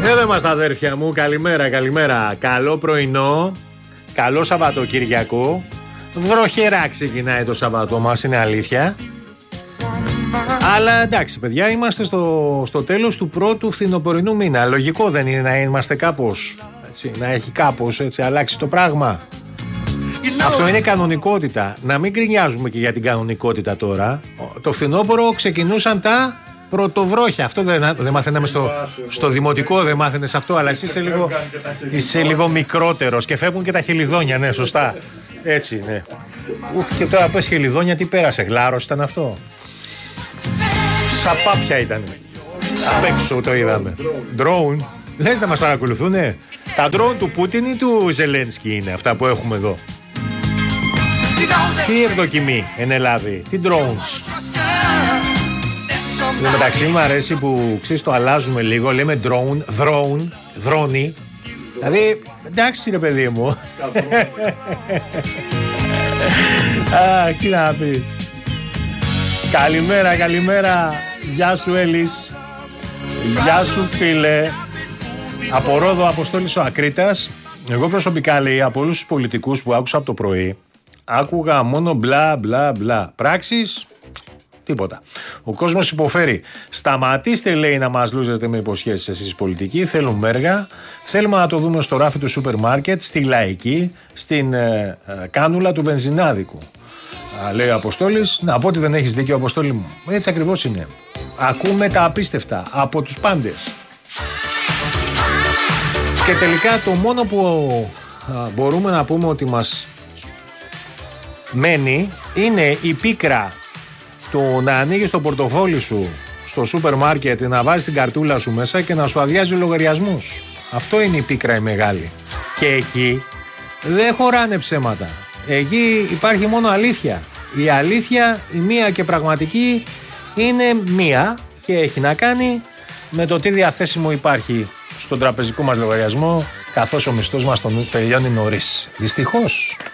Εδώ είμαστε αδέρφια μου, καλημέρα, καλημέρα. Καλό πρωινό, καλό Σαββατοκυριακό. Βροχερά ξεκινάει το Σαββατό μας, είναι αλήθεια. Αλλά εντάξει παιδιά, είμαστε στο τέλος του πρώτου φθινοπορεινού μήνα. Λογικό δεν είναι να είμαστε κάπως, έτσι, να έχει κάπως έτσι αλλάξει το πράγμα? Αυτό είναι κανονικότητα. Να μην γκρινιάζουμε και για την κανονικότητα τώρα. Το φθινόπωρο ξεκινούσαν τα πρωτοβρόχια. Αυτό δεν μάθαιναμε στο δημοτικό, δεν μάθαινες αυτό, αλλά εσύ είσαι λίγο μικρότερος και φεύγουν και τα χελιδόνια, ναι, σωστά. Έτσι, ναι. Και τώρα πες χελιδόνια, τι πέρασε, γλάρος ήταν αυτό? Σαπάπια ήταν. Απ' έξω το είδαμε. Drone. Λες να μας παρακολουθούνε? Τα drone του Πούτιν ή του Ζελένσκι είναι αυτά που έχουμε εδώ? Τι ευδοκιμή εν Ελλάδη, τι drones? Εν τω μεταξύ μου αρέσει που ξέρεις το αλλάζουμε λίγο, λέμε drone, δρόνι. Δηλαδή, εντάξει ρε παιδί μου. Τι να πεις. Καλημέρα, καλημέρα. Γεια σου Έλλης. Γεια σου φίλε. Από Ρόδο, Αποστόλης ο Ακρίτας. Εγώ προσωπικά, λέει, από όλους τους πολιτικούς που άκουσα από το πρωί, άκουγα μόνο μπλα μπλα μπλα. Πράξεις, τίποτα. Ο κόσμος υποφέρει. Σταματήστε, λέει, να μας λούζετε με υποσχέσεις εσείς οι πολιτικοί. Θέλουμε έργα. Θέλουμε να το δούμε στο ράφι του σούπερ μάρκετ, στη Λαϊκή, στην κάνουλα του βενζινάδικου. Λέει ο Αποστόλης. Να πω ότι δεν έχεις δίκιο, Αποστόλη μου. Έτσι ακριβώς είναι. Ακούμε τα απίστευτα από τους πάντες. Και τελικά το μόνο που μπορούμε να πούμε ότι μας μένει είναι η πίκρα του να ανοίγεις το πορτοφόλι σου στο σούπερ μάρκετ, να βάζεις την καρτούλα σου μέσα και να σου αδειάζει λογαριασμούς. Αυτό είναι η πίκρα η μεγάλη. Και εκεί δεν χωράνε ψέματα. Εκεί υπάρχει μόνο αλήθεια. Η αλήθεια, η μία και πραγματική, είναι μία και έχει να κάνει με το τι διαθέσιμο υπάρχει στον τραπεζικό μας λογαριασμό, καθώς ο μισθός μας τον τελειώνει νωρίς. Δυστυχώς.